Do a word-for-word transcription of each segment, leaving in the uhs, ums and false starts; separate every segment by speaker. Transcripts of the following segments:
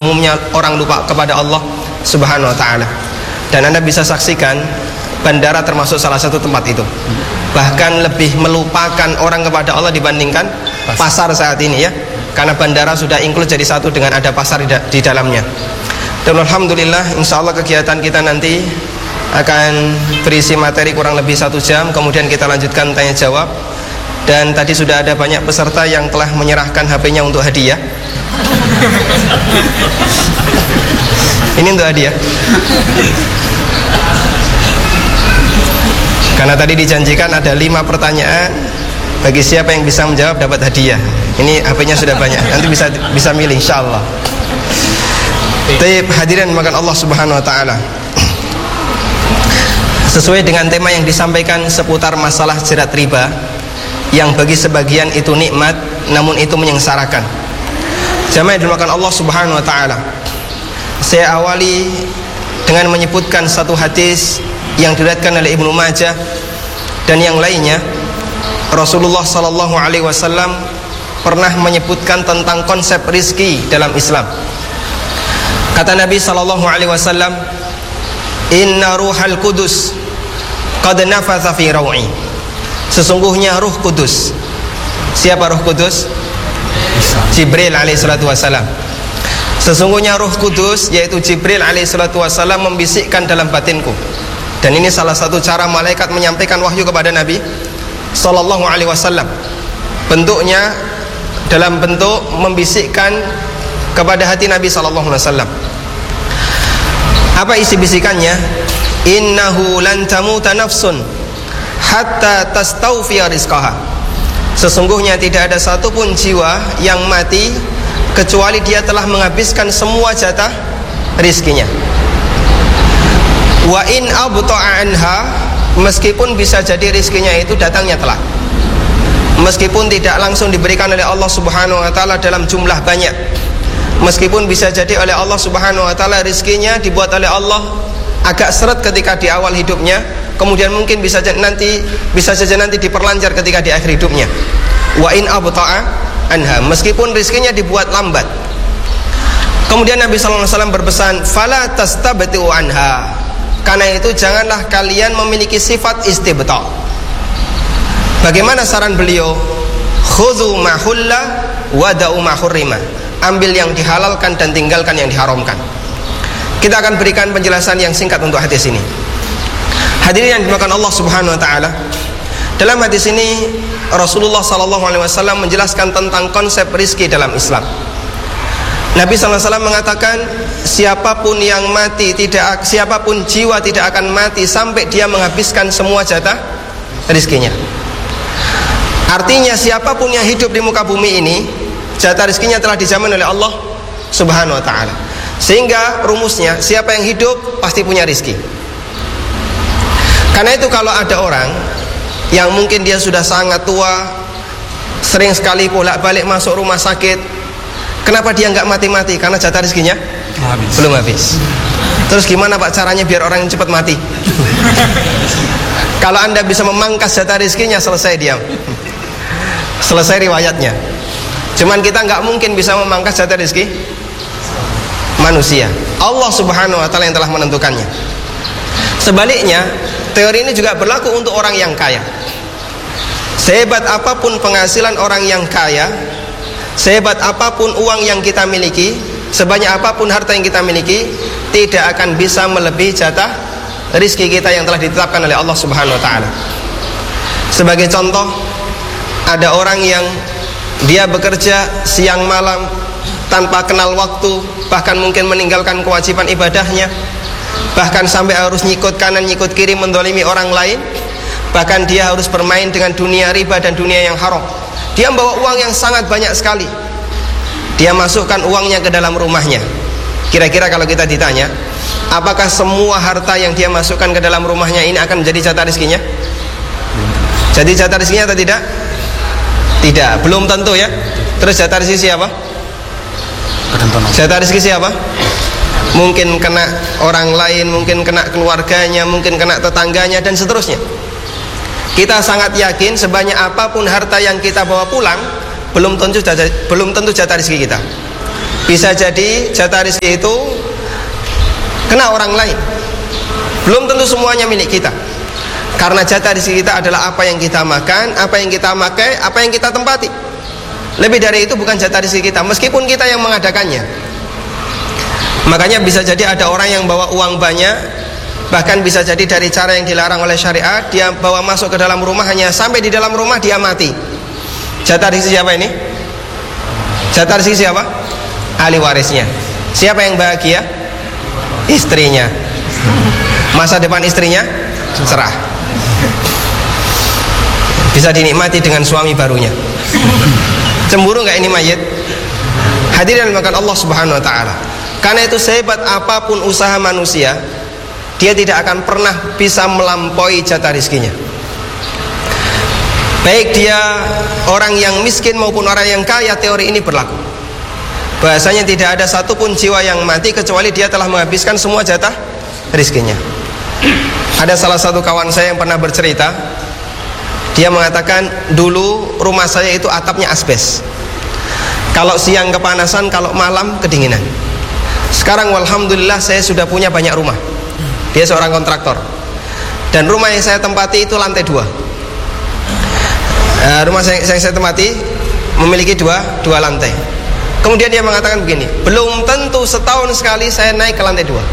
Speaker 1: umumnya orang lupa kepada Allah Subhanahu wa ta'ala. Dan Anda bisa saksikan bandara termasuk salah satu tempat itu. Bahkan lebih melupakan orang kepada Allah dibandingkan pasar saat ini ya. Karena bandara sudah include jadi satu dengan ada pasar di, di dalamnya. Dan alhamdulillah insya Allah kegiatan kita nanti akan berisi materi kurang lebih satu jam. Kemudian kita lanjutkan tanya jawab. Dan tadi sudah ada banyak peserta yang telah menyerahkan H P-nya untuk hadiah. Ini untuk hadiah. Karena tadi dijanjikan ada lima pertanyaan. Bagi siapa yang bisa menjawab dapat hadiah. Ini H P-nya sudah banyak. Nanti bisa bisa milih insyaallah. Baik, hadirin makan Allah Subhanahu wa taala. Sesuai dengan tema yang disampaikan seputar masalah jerat riba, yang bagi sebagian itu nikmat, namun itu menyengsarakan. Jamaah yang dimuliakan Allah Subhanahu wa taala. Saya awali dengan menyebutkan satu hadis yang diriwayatkan oleh Ibnu Majah dan yang lainnya. Rasulullah sallallahu alaihi wasallam pernah menyebutkan tentang konsep rizki dalam Islam. Kata Nabi sallallahu alaihi wasallam, "Inna ruhal qudus qad nafatha fi raw'i." Sesungguhnya Ruh Kudus. Siapa Ruh Kudus? Jibril alaihi salatu wasallam. Sesungguhnya Ruh Kudus yaitu Jibril alaihi salatu wasallam membisikkan dalam batinku. Dan ini salah satu cara malaikat menyampaikan wahyu kepada Nabi sallallahu alaihi wasallam. Bentuknya dalam bentuk membisikkan kepada hati Nabi sallallahu alaihi wasallam. Apa isi bisikannya? Innahu lan tamuta nafsun hatta tastawfiya rizqaha. Sesungguhnya tidak ada satupun jiwa yang mati kecuali dia telah menghabiskan semua jatah rizkinya. Wa in abta'a anha, meskipun bisa jadi rizkinya itu datangnya telat, meskipun tidak langsung diberikan oleh Allah Subhanahu wa taala dalam jumlah banyak, meskipun bisa jadi oleh Allah Subhanahu wa taala rizkinya dibuat oleh Allah agak seret ketika di awal hidupnya, kemudian mungkin bisa nanti bisa saja nanti diperlancar ketika di akhir hidupnya. Wa in abta'a anha, meskipun rizkinya dibuat lambat. Kemudian Nabi sallallahu alaihi wasallam berpesan, fala tastabtu anha. Karena itu janganlah kalian memiliki sifat istibta. Bagaimana saran beliau? Khudhu ma hulla wa da'u ma hurrima. Ambil yang dihalalkan dan tinggalkan yang diharamkan. Kita akan berikan penjelasan yang singkat untuk hadis ini. Hadirin yang dimuliakan Allah Subhanahu wa taala, dalam hadis ini Rasulullah sallallahu alaihi wasallam menjelaskan tentang konsep rizki dalam Islam. Nabi sallallahu alaihi wasallam mengatakan, siapapun yang mati tidak siapapun jiwa tidak akan mati sampai dia menghabiskan semua jatah rizkinya. Artinya siapapun yang hidup di muka bumi ini, jatah rizkinya telah dijamin oleh Allah Subhanahu wa taala. Sehingga rumusnya, siapa yang hidup pasti punya rizki. Karena itu kalau ada orang yang mungkin dia sudah sangat tua, sering sekali bolak-balik masuk rumah sakit, kenapa dia nggak mati-mati? Karena jatah rizkinya habis. Belum habis. Terus gimana Pak caranya biar orang cepat mati? Kalau Anda bisa memangkas jatah rizkinya, selesai diam. Selesai riwayatnya. Cuman kita nggak mungkin bisa memangkas jatah rizki manusia. Allah Subhanahu wa taala yang telah menentukannya. Sebaliknya, teori ini juga berlaku untuk orang yang kaya. Sehebat apapun penghasilan orang yang kaya, sehebat apapun uang yang kita miliki, sebanyak apapun harta yang kita miliki, tidak akan bisa melebihi jatah rizki kita yang telah ditetapkan oleh Allah Subhanahu wa taala. Sebagai contoh, ada orang yang dia bekerja siang malam tanpa kenal waktu, bahkan mungkin meninggalkan kewajiban ibadahnya, bahkan sampai harus nyikut kanan nyikut kiri mendolimi orang lain, bahkan dia harus bermain dengan dunia riba dan dunia yang haram. Dia membawa uang yang sangat banyak sekali, dia masukkan uangnya ke dalam rumahnya. Kira-kira kalau kita ditanya, apakah semua harta yang dia masukkan ke dalam rumahnya ini akan menjadi jatah rizkinya? Jadi jatah rizkinya atau tidak? Tidak, belum tentu ya. Terus jatah rizki siapa? Jatah rizki siapa? Mungkin kena orang lain, mungkin kena keluarganya, mungkin kena tetangganya, dan seterusnya. Kita sangat yakin sebanyak apapun harta yang kita bawa pulang, belum tentu jatah, belum tentu jatah rizki kita. Bisa jadi jatah rezeki itu kena orang lain. Belum tentu semuanya milik kita. Karena jatah rezeki kita adalah apa yang kita makan, apa yang kita pakai, apa yang kita tempati. Lebih dari itu bukan jatah rezeki kita, meskipun kita yang mengadakannya. Makanya bisa jadi ada orang yang bawa uang banyak, bahkan bisa jadi dari cara yang dilarang oleh syariat, dia bawa masuk ke dalam rumah, hanya sampai di dalam rumah dia mati. Jatah rezeki siapa ini? Jatah rezeki siapa? Ahli warisnya. Siapa yang bahagia? Istrinya. Masa depan istrinya cerah, bisa dinikmati dengan suami barunya. Cemburu nggak ini mayit? Hadirin makan Allah Subhanahu wa taala. Karena itu sehebat apapun usaha manusia, dia tidak akan pernah bisa melampaui jatah rezekinya. Baik dia orang yang miskin maupun orang yang kaya, teori ini berlaku. Bahasanya tidak ada satupun jiwa yang mati kecuali dia telah menghabiskan semua jatah rezekinya. Ada salah satu kawan saya yang pernah bercerita, dia mengatakan dulu rumah saya itu atapnya asbes. Kalau siang kepanasan, kalau malam kedinginan. Sekarang alhamdulillah saya sudah punya banyak rumah. Dia seorang kontraktor, dan rumah yang saya tempati itu lantai dua. uh, Rumah yang saya, saya tempati memiliki dua, dua lantai. Kemudian dia mengatakan begini, belum tentu setahun sekali saya naik ke lantai dua.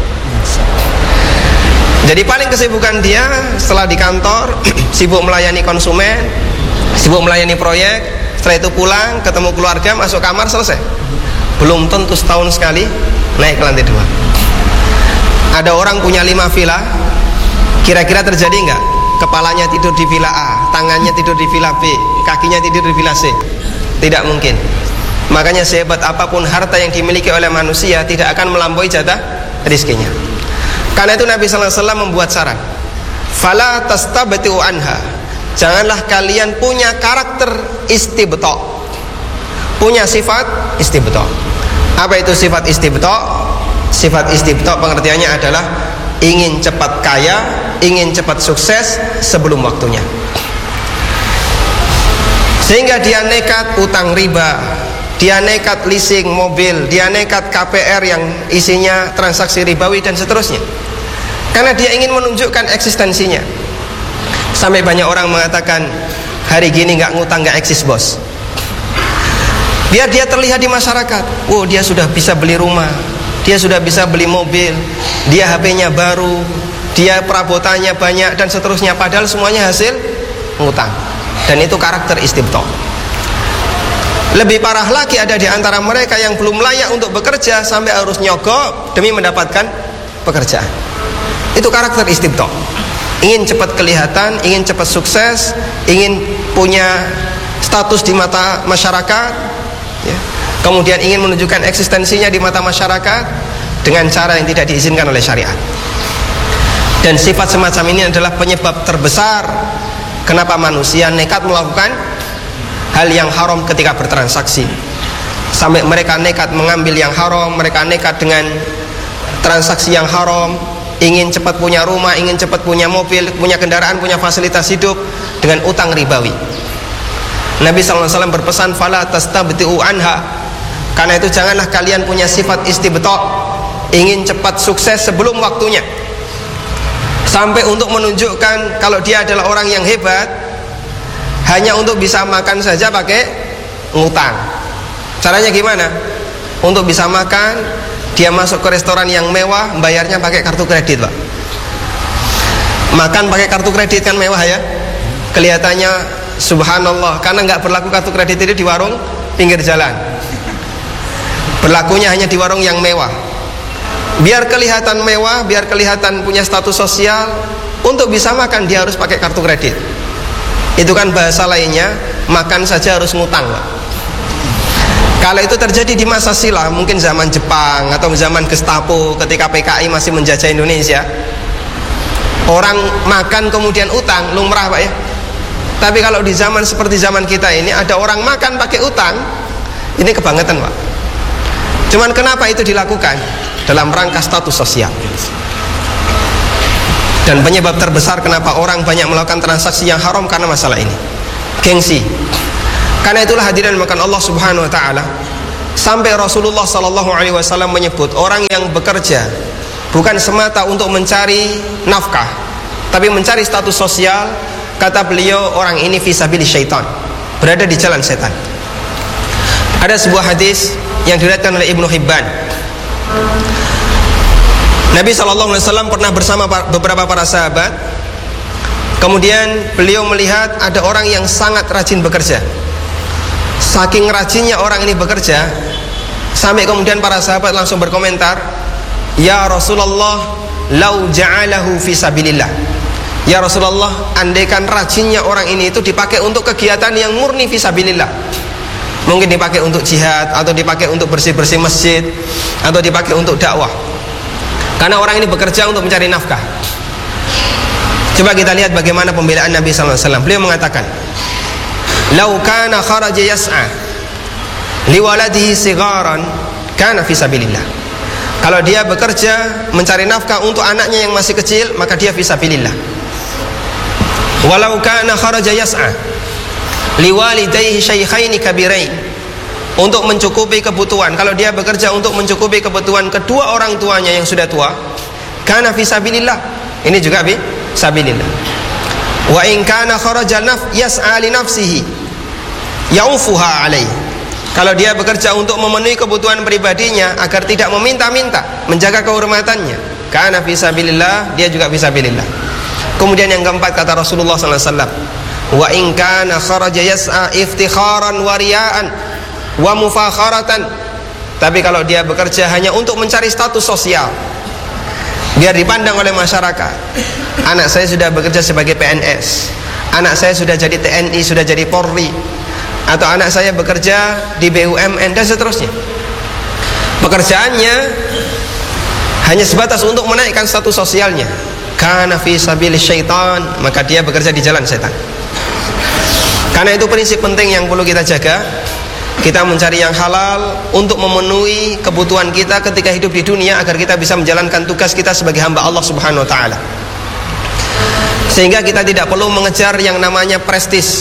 Speaker 1: Jadi paling kesibukan dia setelah di kantor sibuk melayani konsumen, sibuk melayani proyek. Setelah itu pulang, ketemu keluarga, masuk kamar, selesai. Belum tentu setahun sekali naik ke lantai dua. Ada orang punya lima villa, kira-kira terjadi nggak? Kepalanya tidur di villa A, tangannya tidur di villa B, kakinya tidur di villa C? Tidak mungkin. Makanya sehebat apapun harta yang dimiliki oleh manusia, tidak akan melampaui jatah rezekinya. Karena itu Nabi sallallahu alaihi wasallam membuat saran, fala tastabtiu anha. Janganlah kalian punya karakter istibta, punya sifat istibta. Apa itu sifat istibta? Sifat istibta pengertiannya adalah ingin cepat kaya, ingin cepat sukses sebelum waktunya. Sehingga dia nekat utang riba, dia nekat leasing mobil, dia nekat K P R yang isinya transaksi ribawi dan seterusnya. Karena dia ingin menunjukkan eksistensinya. Sampai banyak orang mengatakan, hari gini nggak ngutang nggak eksis bos. Biar dia terlihat di masyarakat, oh dia sudah bisa beli rumah, dia sudah bisa beli mobil, dia H P-nya baru, dia perabotannya banyak dan seterusnya. Padahal semuanya hasil ngutang. Dan itu karakter istibta. Lebih parah lagi ada di antara mereka yang belum layak untuk bekerja sampai harus nyogok demi mendapatkan pekerjaan. Itu karakter istibta. Ingin cepat kelihatan, ingin cepat sukses, ingin punya status di mata masyarakat, ya. Kemudian ingin menunjukkan eksistensinya di mata masyarakat dengan cara yang tidak diizinkan oleh syariat. Dan sifat semacam ini adalah penyebab terbesar kenapa manusia nekat melakukan hal yang haram ketika bertransaksi. Sampai mereka nekat mengambil yang haram, mereka nekat dengan transaksi yang haram, ingin cepat punya rumah, ingin cepat punya mobil, punya kendaraan, punya fasilitas hidup dengan utang ribawi. Nabi sallallahu alaihi wasallam berpesan, fala tastabtiu anha. Karena itu janganlah kalian punya sifat istibta, ingin cepat sukses sebelum waktunya, sampai untuk menunjukkan kalau dia adalah orang yang hebat, hanya untuk bisa makan saja pakai ngutang. Caranya gimana? Untuk bisa makan, dia masuk ke restoran yang mewah, bayarnya pakai kartu kredit, Pak. Makan pakai kartu kredit kan mewah ya, kelihatannya subhanallah. Karena nggak berlaku kartu kredit itu di warung pinggir jalan, berlakunya hanya di warung yang mewah. Biar kelihatan mewah, biar kelihatan punya status sosial, untuk bisa makan dia harus pakai kartu kredit. Itu kan bahasa lainnya, makan saja harus ngutang, Pak. Kalau itu terjadi di masa silam, mungkin zaman Jepang atau zaman Gestapo ketika P K I masih menjajah Indonesia, orang makan kemudian utang lumrah, Pak ya. Tapi kalau di zaman seperti zaman kita ini, ada orang makan pakai utang, ini kebangetan, Pak. Cuman kenapa itu dilakukan? Dalam rangka status sosial. Dan penyebab terbesar kenapa orang banyak melakukan transaksi yang haram karena masalah ini, gengsi. Karena itulah hadirin makan Allah Subhanahu wa taala, sampai Rasulullah Sallallahu Alaihi Wasallam menyebut orang yang bekerja bukan semata untuk mencari nafkah, tapi mencari status sosial. Kata beliau, orang ini fisabilis syaitan, berada di jalan setan. Ada sebuah hadis yang diriwayatkan oleh Ibnu Hibban. Nabi Sallallahu Alaihi Wasallam pernah bersama beberapa para sahabat. Kemudian beliau melihat ada orang yang sangat rajin bekerja. Saking rajinnya orang ini bekerja, sampai kemudian para sahabat langsung berkomentar, "Ya Rasulullah, lau ja'alahu fisabilillah." Ya Rasulullah, andaikan rajinnya orang ini itu dipakai untuk kegiatan yang murni fisabilillah, mungkin dipakai untuk jihad, atau dipakai untuk bersih-bersih masjid, atau dipakai untuk dakwah. Karena orang ini bekerja untuk mencari nafkah. Coba kita lihat bagaimana pembelaan Nabi sallallahu alaihi wasallam. Beliau mengatakan, "Lau kana kharaja yas'a liwaladihi sigharan kana fisabilillah." Kalau dia bekerja mencari nafkah untuk anaknya yang masih kecil, maka dia fisabilillah. Walau kana kharaja yas'a liwalidayhi syaikhaini kabirain, untuk mencukupi kebutuhan. Kalau dia bekerja untuk mencukupi kebutuhan kedua orang tuanya yang sudah tua, kana fisabilillah, ini juga fisabilillah. Wa in kana kharaja naf yas'a li nafsihi yaufuha alaihi, kalau dia bekerja untuk memenuhi kebutuhan pribadinya agar tidak meminta-minta, menjaga kehormatannya, kana fisabilillah, dia juga fisabilillah. Kemudian yang keempat, kata Rasulullah sallallahu alaihi wasallam, wa in kana kharaja yas'a iftikharan wa riya'an wa mufakharatan, tapi kalau dia bekerja hanya untuk mencari status sosial, biar dipandang oleh masyarakat, anak saya sudah bekerja sebagai P N S, anak saya sudah jadi T N I, sudah jadi Polri, atau anak saya bekerja di B U M N, dan seterusnya. Pekerjaannya hanya sebatas untuk menaikkan status sosialnya, kana fi sabilis syaitan, maka dia bekerja di jalan setan. Karena itu prinsip penting yang perlu kita jaga. Kita mencari yang halal untuk memenuhi kebutuhan kita ketika hidup di dunia, agar kita bisa menjalankan tugas kita sebagai hamba Allah Subhanahu wa taala. Sehingga kita tidak perlu mengejar yang namanya prestis,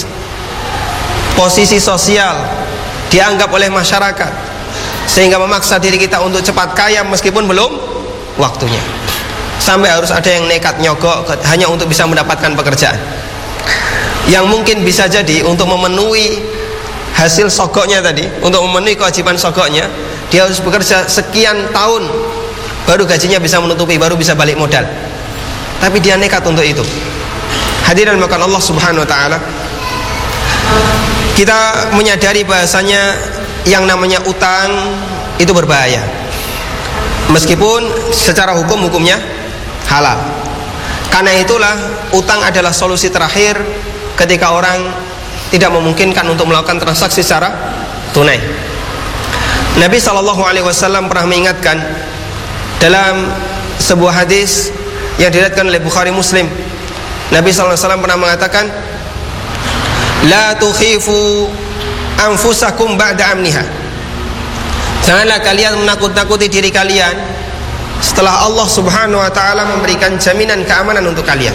Speaker 1: posisi sosial, dianggap oleh masyarakat, sehingga memaksa diri kita untuk cepat kaya meskipun belum waktunya. Sampai harus ada yang nekat nyogok hanya untuk bisa mendapatkan pekerjaan, yang mungkin bisa jadi untuk memenuhi hasil sogoknya tadi, untuk memenuhi kewajiban sogoknya, dia harus bekerja sekian tahun baru gajinya bisa menutupi, baru bisa balik modal. Tapi dia nekat untuk itu. Hadirin makan Allah Subhanahu wa taala, kita menyadari bahasanya yang namanya utang itu berbahaya, meskipun secara hukum hukumnya halal. Karena itulah utang adalah solusi terakhir ketika orang tidak memungkinkan untuk melakukan transaksi secara tunai. Nabi Shallallahu Alaihi Wasallam pernah mengingatkan dalam sebuah hadis yang diriwayatkan oleh Bukhari Muslim. Nabi Shallallahu Alaihi Wasallam pernah mengatakan, la tukhifu anfusakum ba'da amniha, janganlah kalian menakut-nakuti diri kalian setelah Allah Subhanahu wa taala memberikan jaminan keamanan untuk kalian.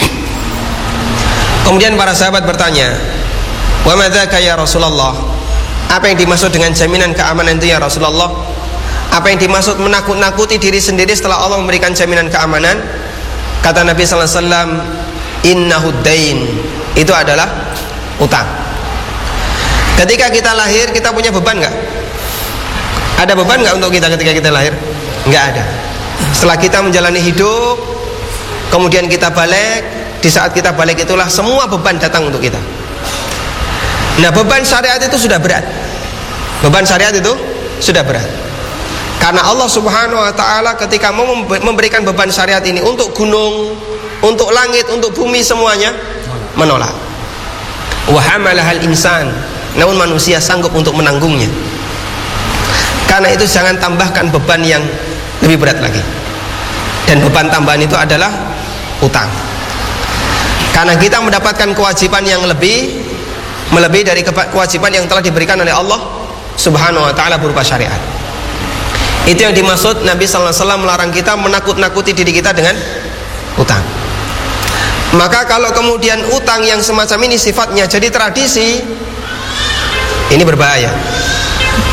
Speaker 1: Kemudian para sahabat bertanya, wa madzaka ya Rasulullah, apa yang dimaksud dengan jaminan keamanan itu ya Rasulullah? Apa yang dimaksud menakut-nakuti diri sendiri setelah Allah memberikan jaminan keamanan? Kata Nabi sallallahu alaihi wasallam, innahu dain, itu adalah utang. Ketika kita lahir, kita punya beban enggak? Ada beban enggak untuk kita ketika kita lahir? Enggak ada. Setelah kita menjalani hidup, kemudian kita balik, di saat kita balik itulah semua beban datang untuk kita. Nah, beban syariat itu sudah berat. Beban syariat itu sudah berat. Karena Allah Subhanahu wa taala ketika mau memberikan beban syariat ini untuk gunung, untuk langit, untuk bumi, semuanya menolak. Wa hamalahal insan, namun manusia sanggup untuk menanggungnya. Karena itu jangan tambahkan beban yang lebih berat lagi. Dan beban tambahan itu adalah utang. Karena kita mendapatkan kewajiban yang lebih, melebihi dari kewajiban yang telah diberikan oleh Allah Subhanahu wa taala berupa syariat. Itu yang dimaksud Nabi sallallahu alaihi wasallam melarang kita menakut-nakuti diri kita dengan utang. Maka kalau kemudian utang yang semacam ini sifatnya jadi tradisi, ini berbahaya.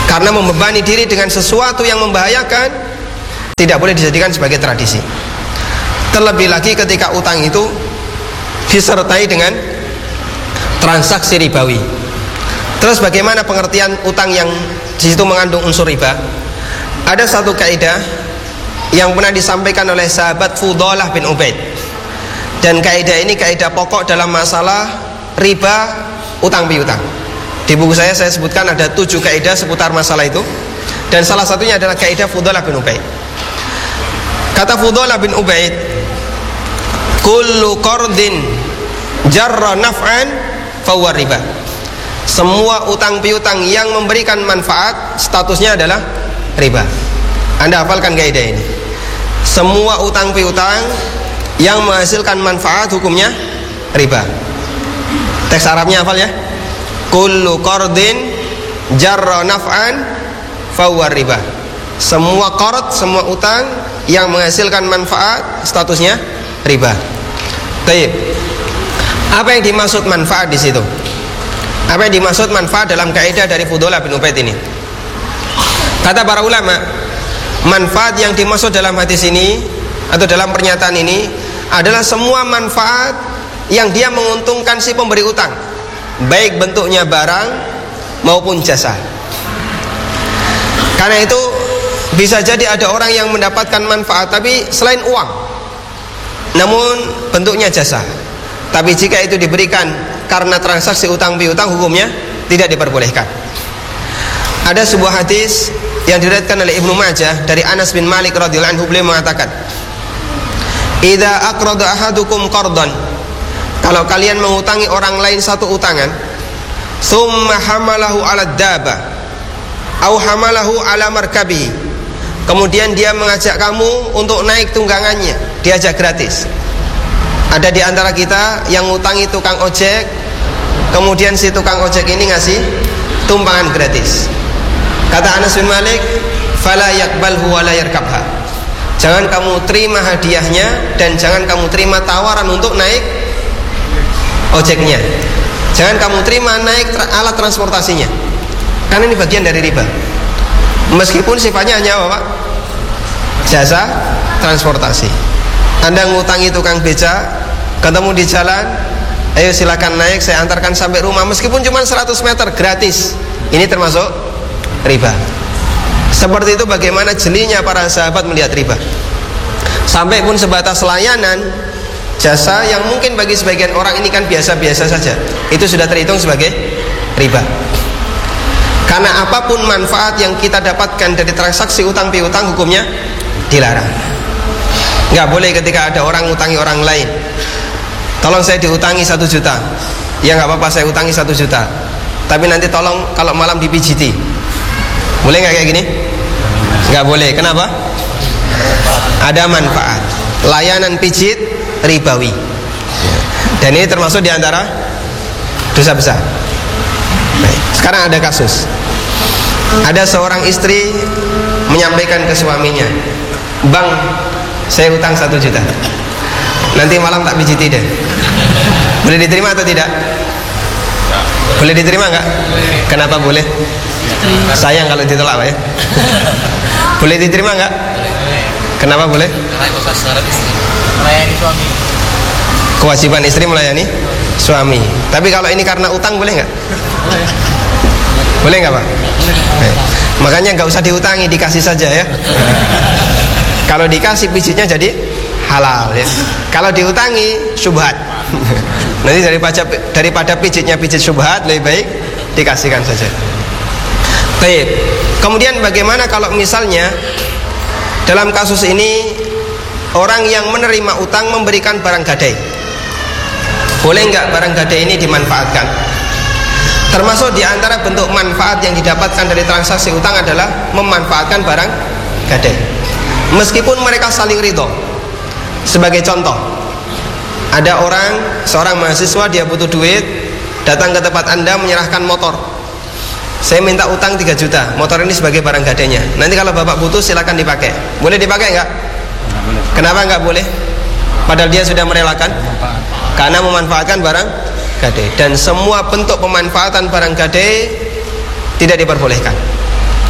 Speaker 1: Karena membebani diri dengan sesuatu yang membahayakan tidak boleh dijadikan sebagai tradisi. Terlebih lagi ketika utang itu disertai dengan transaksi ribawi. Terus bagaimana pengertian utang yang di situ mengandung unsur riba? Ada satu kaidah yang pernah disampaikan oleh sahabat Fudalah bin Ubaid, dan kaidah ini kaidah pokok dalam masalah riba utang piutang. Di buku saya saya sebutkan ada tujuh kaidah seputar masalah itu, dan salah satunya adalah kaidah Fudalah bin Ubaid. Kata Fudalah bin Ubaid, kullu qardin jarra naf'an fahuwa riba. Semua utang piutang yang memberikan manfaat statusnya adalah riba. Anda hafalkan kaidah ini. Semua utang piutang yang menghasilkan manfaat hukumnya riba. Teks Arabnya hafal ya. Kullu qardin jarra naf'an fahuwa riba. Semua qard, semua utang yang menghasilkan manfaat statusnya riba. Baik. Apa yang dimaksud manfaat di situ? Apa yang dimaksud manfaat dalam kaidah dari Fudalah bin Ubaid ini? Kata para ulama, manfaat yang dimaksud dalam hadis ini atau dalam pernyataan ini adalah semua manfaat yang dia menguntungkan si pemberi utang, baik bentuknya barang maupun jasa. Karena itu bisa jadi ada orang yang mendapatkan manfaat tapi selain uang, namun bentuknya jasa. Tapi jika itu diberikan karena transaksi utang piutang, hukumnya tidak diperbolehkan. Ada sebuah hadis yang diriwayatkan oleh Ibnu Majah dari Anas bin Malik radhiyallahu anhu, beliau mengatakan, "Idza aqrada ahadukum qardan," kalau kalian mengutangi orang lain satu utangan, "tsumma hamalahu 'ala dabba au hamalahu 'ala markabihi," kemudian dia mengajak kamu untuk naik tunggangannya, diajak gratis. Ada di antara kita yang ngutangi tukang ojek, kemudian si tukang ojek ini ngasih tumpangan gratis. Kata Anas bin Malik, "Fala yaqbalhu wa la yarkabha." Jangan kamu terima hadiahnya dan jangan kamu terima tawaran untuk naik ojeknya. Jangan kamu terima naik tra- alat transportasinya. Karena ini bagian dari riba. Meskipun sifatnya hanya apa, Pak? Jasa transportasi. Anda ngutangi tukang beca, ketemu di jalan, ayo silakan naik, saya antarkan sampai rumah, meskipun cuma seratus meter, gratis. Ini termasuk riba. Seperti itu bagaimana jelinya para sahabat melihat riba. Sampai pun sebatas layanan jasa yang mungkin bagi sebagian orang ini kan biasa-biasa saja, itu sudah terhitung sebagai riba. Karena apapun manfaat yang kita dapatkan dari transaksi utang piutang, hukumnya dilarang. Nggak boleh ketika ada orang utangi orang lain, tolong saya diutangi satu juta, ya nggak apa-apa saya utangi satu juta, tapi nanti tolong kalau malam dipijiti, boleh nggak kayak gini? Nggak boleh. Kenapa? Ada manfaat. Layanan pijit ribawi, dan ini termasuk diantara dosa besar. Baik. Sekarang ada kasus, ada seorang istri menyampaikan ke suaminya, "Bang, saya utang satu juta, nanti malam tak pijiti deh." Boleh diterima atau tidak? Boleh diterima nggak? Kenapa boleh? Sayang kalau ditolak, Pak ya. Boleh diterima nggak? Kenapa boleh?
Speaker 2: Melayani suami.
Speaker 1: Kewajiban istri melayani suami. Tapi kalau ini karena utang boleh nggak? Boleh nggak, Pak? Boleh. Makanya nggak usah diutangi, dikasih saja ya. Kalau dikasih pijitnya jadi halal ya. Kalau diutangi syubhat. Nanti daripada daripada pijitnya pijit syubhat, lebih baik dikasihkan saja. Baik. Kemudian bagaimana kalau misalnya dalam kasus ini orang yang menerima utang memberikan barang gadai? Boleh nggak barang gadai ini dimanfaatkan? Termasuk diantara bentuk manfaat yang didapatkan dari transaksi utang adalah memanfaatkan barang gadai, meskipun mereka saling ridho. Sebagai contoh, ada orang, seorang mahasiswa, dia butuh duit, datang ke tempat Anda menyerahkan motor. "Saya minta utang tiga juta, motor ini sebagai barang gadainya, nanti kalau Bapak butuh silakan dipakai." Boleh dipakai nggak? Kenapa nggak boleh? Padahal dia sudah merelakan. Karena memanfaatkan barang gadai. Dan semua bentuk pemanfaatan barang gadai tidak diperbolehkan.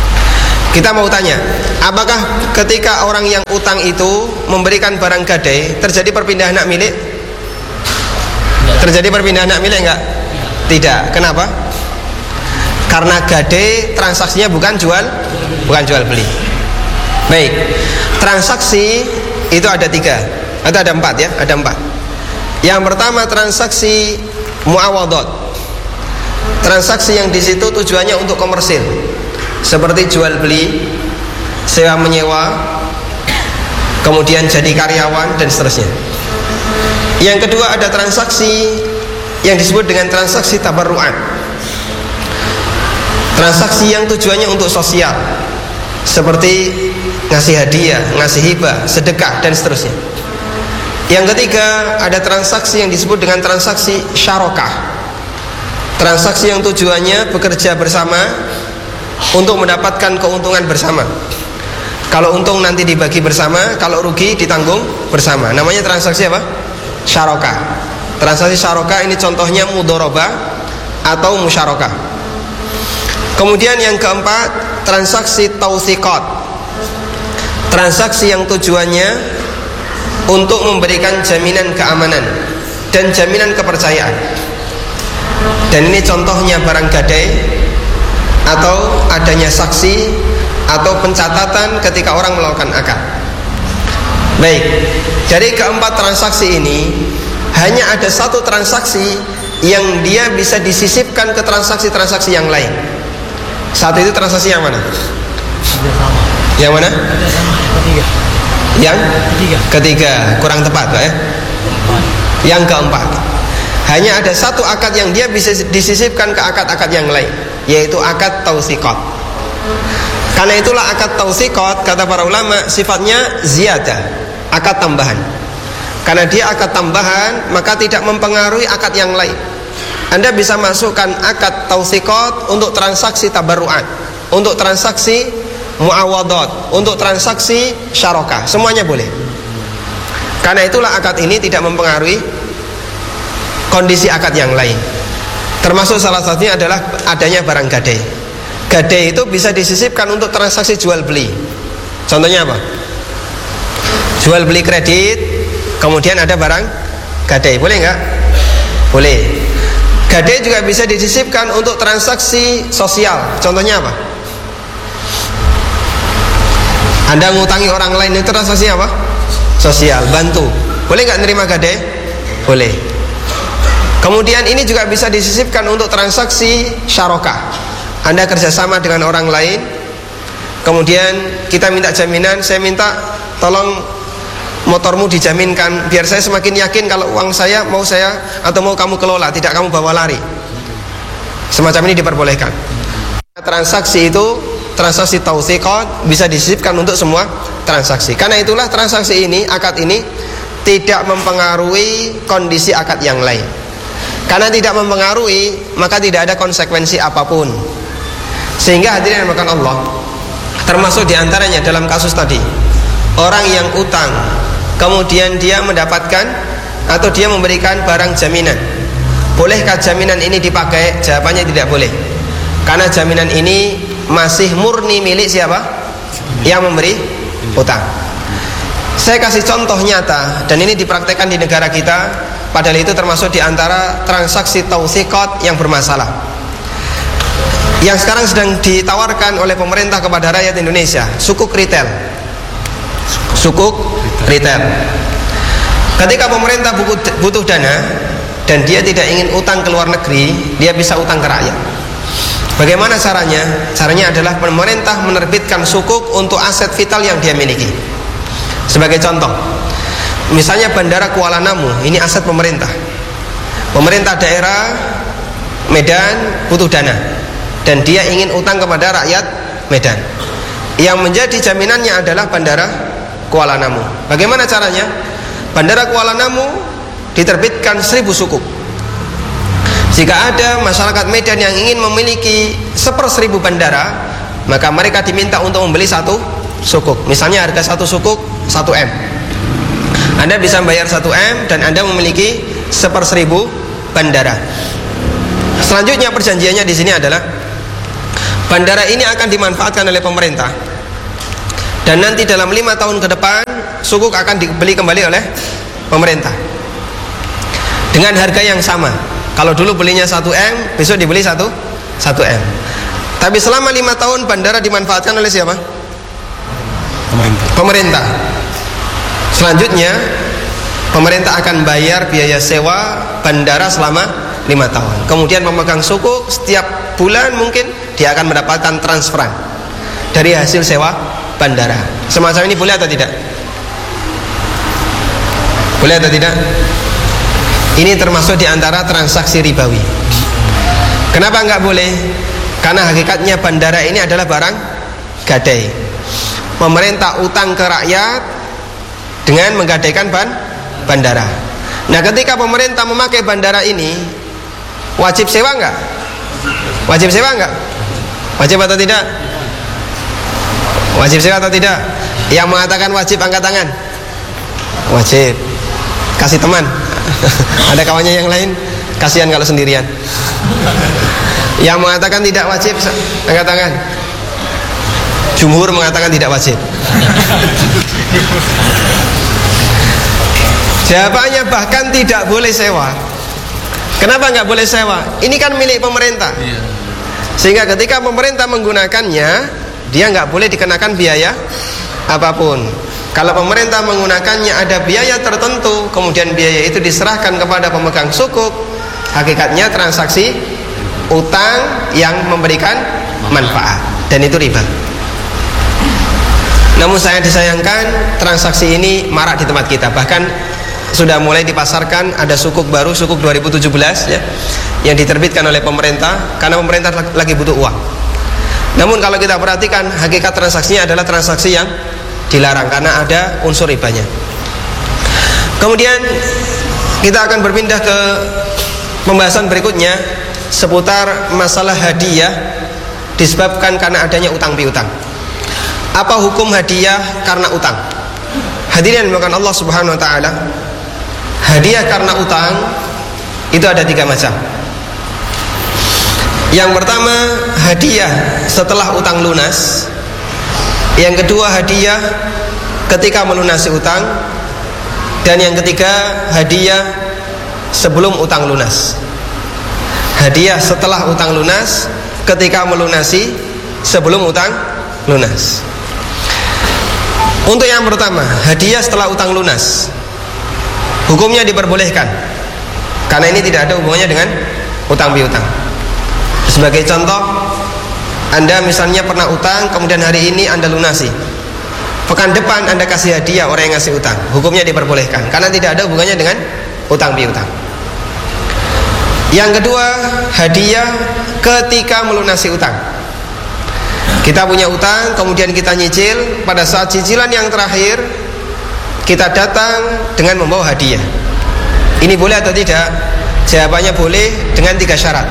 Speaker 1: Kita mau tanya, apakah ketika orang yang utang itu memberikan barang gadai terjadi perpindahan hak milik? Terjadi perpindahan hak milik enggak? Tidak. Kenapa? Karena gadai transaksinya bukan jual, bukan jual beli. Baik, transaksi itu ada tiga, atau ada empat ya, ada empat. Yang pertama transaksi muawadhat, transaksi yang di situ tujuannya untuk komersil, seperti jual beli, sewa menyewa, kemudian jadi karyawan dan seterusnya. Yang kedua ada transaksi yang disebut dengan transaksi tabarru'an, transaksi yang tujuannya untuk sosial, seperti ngasih hadiah, ngasih hibah, sedekah dan seterusnya. Yang ketiga ada transaksi yang disebut dengan transaksi syarokah, transaksi yang tujuannya bekerja bersama untuk mendapatkan keuntungan bersama. Kalau untung nanti dibagi bersama, kalau rugi ditanggung bersama. Namanya transaksi apa? Syarokah. Transaksi syarokah ini contohnya mudharabah atau musyarakah. Kemudian yang keempat transaksi tawthiqat, transaksi yang tujuannya untuk memberikan jaminan keamanan dan jaminan kepercayaan. Dan ini contohnya barang gadai atau adanya saksi atau pencatatan ketika orang melakukan akad. Baik, dari keempat transaksi ini hanya ada satu transaksi yang dia bisa disisipkan ke transaksi-transaksi yang lain. Satu itu transaksi yang mana? Yang mana? Yang ketiga. Ketiga, kurang tepat, Pak ya. Yang keempat, hanya ada satu akad yang dia bisa disisipkan ke akad-akad yang lain, yaitu akad tawthiqat. Karena itulah akad tawthiqat, kata para ulama, sifatnya ziyadah, akad tambahan. Karena dia akad tambahan, maka tidak mempengaruhi akad yang lain. Anda bisa masukkan akad tawthiqat untuk transaksi tabarru'an, untuk transaksi muawadhat, untuk transaksi syarokah, semuanya boleh. Karena itulah akad ini tidak mempengaruhi kondisi akad yang lain. Termasuk salah satunya adalah adanya barang gadai. Gadai itu bisa disisipkan untuk transaksi jual beli. Contohnya apa? Jual beli kredit, kemudian ada barang gadai, boleh nggak? Boleh. Gadai juga bisa disisipkan untuk transaksi sosial. Contohnya apa? Anda ngutangi orang lain, itu transaksi apa? Sosial, bantu. Boleh nggak nerima gadai? Boleh. Kemudian ini juga bisa disisipkan untuk transaksi syarokah. Anda kerjasama dengan orang lain, kemudian kita minta jaminan, saya minta tolong motormu dijaminkan biar saya semakin yakin kalau uang saya mau saya atau mau kamu kelola, tidak kamu bawa lari. Semacam ini diperbolehkan. Transaksi itu, transaksi tawthiqat, bisa disisipkan untuk semua transaksi. Karena itulah transaksi ini, akad ini tidak mempengaruhi kondisi akad yang lain. Karena tidak mempengaruhi, maka tidak ada konsekuensi apapun. Sehingga hadirin yang dimuliakan Allah, termasuk diantaranya dalam kasus tadi, orang yang utang, kemudian dia mendapatkan atau dia memberikan barang jaminan. Bolehkah jaminan ini dipakai? Jawabannya tidak boleh. Karena jaminan ini masih murni milik siapa? Yang memberi utang. Saya kasih contoh nyata, dan ini dipraktekkan di negara kita. Padahal itu termasuk di antara transaksi tawthiqat yang bermasalah, yang sekarang sedang ditawarkan oleh pemerintah kepada rakyat Indonesia, sukuk retail. Sukuk retail. Ketika pemerintah butuh dana dan dia tidak ingin utang ke luar negeri, dia bisa utang ke rakyat. Bagaimana caranya? Caranya adalah pemerintah menerbitkan sukuk untuk aset vital yang dia miliki. Sebagai contoh, misalnya Bandara Kuala Namu, ini aset pemerintah. Pemerintah daerah Medan butuh dana dan dia ingin utang kepada rakyat Medan. Yang menjadi jaminannya adalah Bandara Kuala Namu. Bagaimana caranya? Bandara Kuala Namu diterbitkan seribu sukuk. Jika ada masyarakat Medan yang ingin memiliki seperseribu bandara, maka mereka diminta untuk membeli satu sukuk. Misalnya harga satu sukuk satu M. Anda bisa bayar satu M dan Anda memiliki seperseribu bandara. Selanjutnya perjanjiannya di sini adalah bandara ini akan dimanfaatkan oleh pemerintah, dan nanti dalam lima tahun ke depan sukuk akan dibeli kembali oleh pemerintah dengan harga yang sama. Kalau dulu belinya satu M, besok dibeli satu satu M. Tapi selama lima tahun bandara dimanfaatkan oleh siapa?
Speaker 2: Pemerintah.
Speaker 1: Pemerintah. Selanjutnya pemerintah akan bayar biaya sewa bandara selama lima tahun. Kemudian pemegang sukuk setiap bulan mungkin dia akan mendapatkan transferan dari hasil sewa bandara. Semacam ini boleh atau tidak? Boleh atau tidak? Ini termasuk di antara transaksi ribawi. Kenapa enggak boleh? Karena hakikatnya bandara ini adalah barang gadai. Pemerintah utang ke rakyat dengan menggadaikan ban bandara. Nah, ketika pemerintah memakai bandara ini, wajib sewa enggak? Wajib sewa enggak? Wajib atau tidak? Wajib sewa atau tidak? Yang mengatakan wajib angkat tangan. Wajib. Kasih teman. Ada kawannya yang lain, kasihan kalau sendirian. Yang mengatakan tidak wajib angkat tangan. Jumhur mengatakan tidak wajib. Jawabannya bahkan tidak boleh sewa. Kenapa nggak boleh sewa? Ini kan milik pemerintah. Sehingga ketika pemerintah menggunakannya, dia nggak boleh dikenakan biaya apapun. Kalau pemerintah menggunakannya ada biaya tertentu, kemudian biaya itu diserahkan kepada pemegang sukuk, hakikatnya transaksi utang yang memberikan manfaat, dan itu riba. Namun sangat disayangkan transaksi ini marak di tempat kita. Bahkan sudah mulai dipasarkan, ada sukuk baru, sukuk dua ribu tujuh belas ya, yang diterbitkan oleh pemerintah karena pemerintah lagi butuh uang. Namun kalau kita perhatikan, hakikat transaksinya adalah transaksi yang dilarang karena ada unsur ribanya. Kemudian kita akan berpindah ke pembahasan berikutnya seputar masalah hadiah disebabkan karena adanya utang piutang. Apa hukum hadiah karena utang? Hadirin yang Allah Subhanahu wa taala, hadiah karena utang itu ada tiga macam. Yang pertama, hadiah setelah utang lunas. Yang kedua, hadiah ketika melunasi utang. Dan yang ketiga, hadiah sebelum utang lunas. Hadiah setelah utang lunas, ketika melunasi, sebelum utang lunas. Untuk yang pertama, hadiah setelah utang lunas, hukumnya diperbolehkan karena ini tidak ada hubungannya dengan utang piutang. Sebagai contoh, Anda misalnya pernah utang, kemudian hari ini Anda lunasi, pekan depan Anda kasih hadiah orang yang ngasih utang, hukumnya diperbolehkan karena tidak ada hubungannya dengan utang piutang. Yang kedua, hadiah ketika melunasi utang. Kita punya utang, kemudian kita nyicil, pada saat cicilan yang terakhir kita datang dengan membawa hadiah. Ini boleh atau tidak? Jawabannya boleh dengan tiga syarat.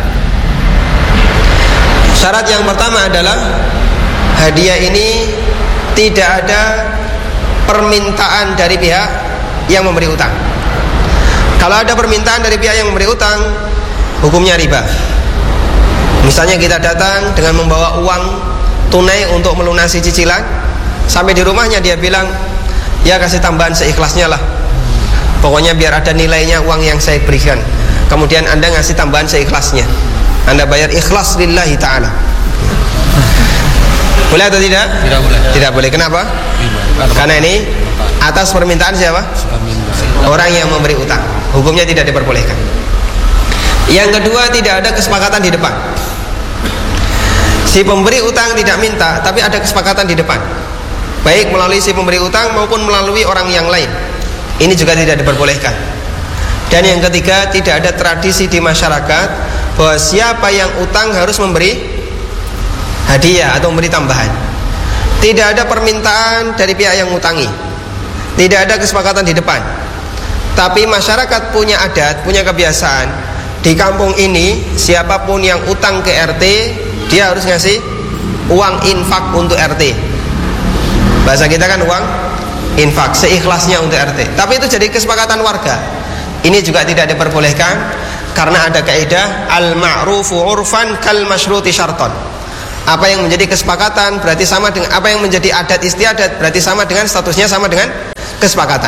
Speaker 1: Syarat yang pertama adalah hadiah ini tidak ada permintaan dari pihak yang memberi utang. Kalau ada permintaan dari pihak yang memberi utang, hukumnya riba. Misalnya kita datang dengan membawa uang tunai untuk melunasi cicilan, sampai di rumahnya dia bilang, ya kasih tambahan seikhlasnya lah, pokoknya biar ada nilainya uang yang saya berikan. Kemudian Anda ngasih tambahan seikhlasnya, Anda bayar ikhlas lillahi ta'ala. Boleh atau tidak?
Speaker 2: Tidak boleh.
Speaker 1: Tidak boleh. Kenapa? Karena ini atas permintaan siapa? Orang yang memberi utang. Hukumnya tidak diperbolehkan. Yang kedua, tidak ada kesepakatan di depan. Si pemberi utang tidak minta, tapi ada kesepakatan di depan, baik melalui si pemberi utang maupun melalui orang yang lain. Ini juga tidak diperbolehkan. Dan yang ketiga, tidak ada tradisi di masyarakat bahwa siapa yang utang harus memberi hadiah atau memberi tambahan. Tidak ada permintaan dari pihak yang ngutangi, tidak ada kesepakatan di depan. Tapi masyarakat punya adat, punya kebiasaan, di kampung ini siapapun yang utang ke R T, dia harus ngasih uang infak untuk R T. Bahasa kita kan uang infak, seikhlasnya untuk R T. Tapi itu jadi kesepakatan warga. Ini juga tidak diperbolehkan karena ada kaidah al-ma'rufu urfan kal masyruti syarton. Apa yang menjadi kesepakatan berarti sama dengan apa yang menjadi adat istiadat, berarti sama dengan statusnya sama dengan kesepakatan.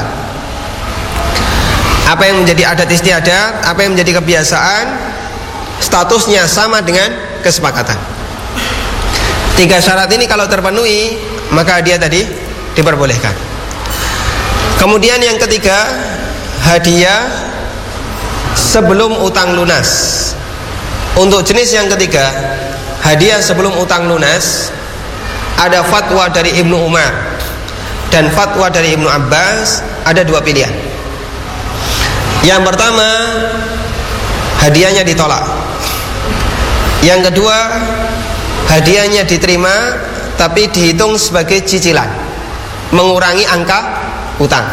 Speaker 1: Apa yang menjadi adat istiadat, apa yang menjadi kebiasaan, statusnya sama dengan kesepakatan. Tiga syarat ini kalau terpenuhi, maka hadiah tadi diperbolehkan. Kemudian yang ketiga, hadiah sebelum utang lunas. Untuk jenis yang ketiga, hadiah sebelum utang lunas, ada fatwa dari Ibnu Umar dan fatwa dari Ibnu Abbas. Ada dua pilihan. Yang pertama, hadiahnya ditolak. Yang kedua, hadiahnya diterima tapi dihitung sebagai cicilan, mengurangi angka utang.